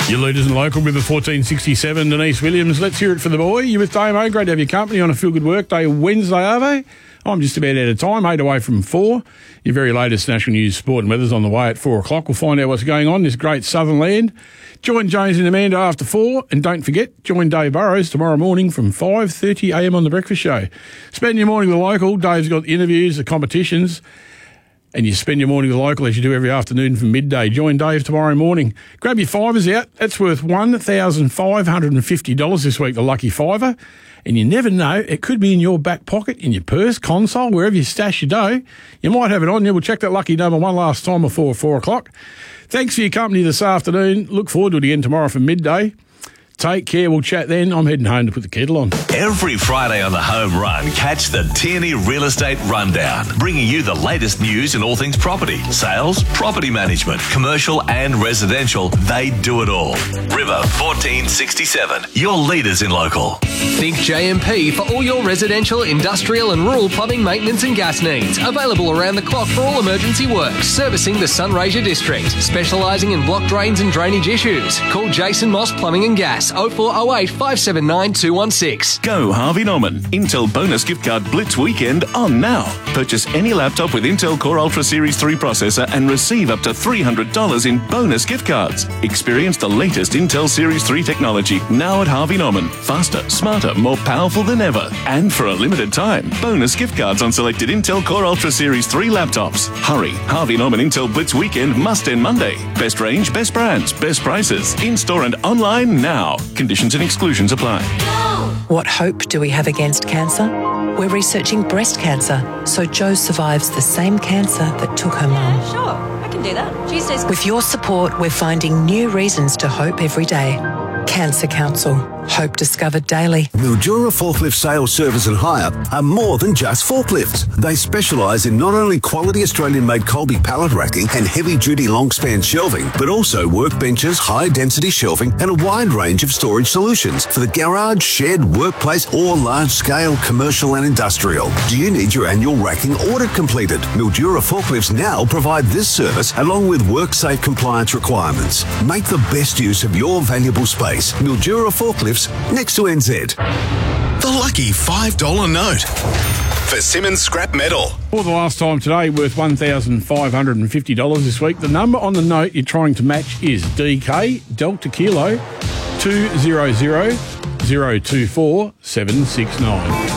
Your leaders in local with the 1467, Denise Williams. Let's hear it for the boy. You with Damo. Great to have your company on a Feel Good Work Day Wednesday, are they? I'm just about out of time, 8 away from 4. Your very latest national news, sport and weather's on the way at 4 o'clock. We'll find out what's going on in this great southern land. Join James and Amanda after 4. And don't forget, join Dave Burrows tomorrow morning from 5:30am on The Breakfast Show. Spend your morning with the local. Dave's got the interviews, the competitions. And you spend your morning with the local as you do every afternoon from midday. Join Dave tomorrow morning. Grab your fivers out. That's worth $1,550 this week, the lucky fiver. And you never know, it could be in your back pocket, in your purse, console, wherever you stash your dough. You might have it on you. We'll check that lucky number one last time before 4 o'clock. Thanks for your company this afternoon. Look forward to it again tomorrow from midday. Take care. We'll chat then. I'm heading home to put the kettle on. Every Friday on the Home Run, catch the Tierney Real Estate Rundown, bringing you the latest news in all things property, sales, property management, commercial and residential. They do it all. River 1467, your leaders in local. Think JMP for all your residential, industrial and rural plumbing, maintenance and gas needs. Available around the clock for all emergency works. Servicing the Sunraysia District. Specialising in block drains and drainage issues. Call Jason Moss Plumbing and Gas. 0408 579 216. Go Harvey Norman. Intel Bonus Gift Card Blitz Weekend on now. Purchase any laptop with Intel Core Ultra Series 3 processor and receive up to $300 in bonus gift cards. Experience the latest Intel Series 3 technology now at Harvey Norman. Faster, smarter, more powerful than ever. And for a limited time, bonus gift cards on selected Intel Core Ultra Series 3 laptops. Hurry. Harvey Norman Intel Blitz Weekend must end Monday. Best range, best brands, best prices. In-store and online now. Conditions and exclusions apply. What hope do we have against cancer? We're researching breast cancer, so Jo survives the same cancer that took her mum. Sure, I can do that. Tuesdays. With your support, we're finding new reasons to hope every day. Cancer Council. Hope discovered daily. Mildura Forklift Sales, Service and Hire are more than just forklifts. They specialise in not only quality Australian-made Colby pallet racking and heavy-duty long-span shelving, but also workbenches, high-density shelving and a wide range of storage solutions for the garage, shed, workplace or large-scale commercial and industrial. Do you need your annual racking audit completed? Mildura Forklifts now provide this service along with WorkSafe compliance requirements. Make the best use of your valuable space. Mildura Forklifts next to NZ. The lucky $5 note for Simmons Scrap Metal. For the last time today, worth $1,550 this week. The number on the note you're trying to match is DK Delta Kilo 200 024 769.